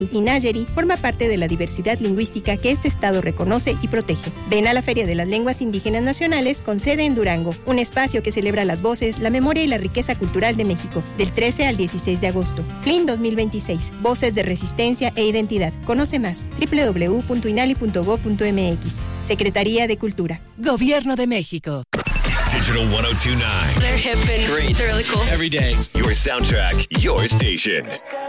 Inayeri forma parte de la diversidad lingüística que este estado reconoce y protege. Ven a la Feria de las Lenguas Indígenas Nacionales con sede en Durango, un espacio que celebra las voces, la memoria y la riqueza cultural de México, del 13 al 16 de agosto. FLIN 2026, Voces de Resistencia e Identidad. Conoce más, www.inali.gov.mx. Secretaría de Cultura. Gobierno de México. Digital 1029. They're hip and great. They're really cool. Every day, your soundtrack, your station.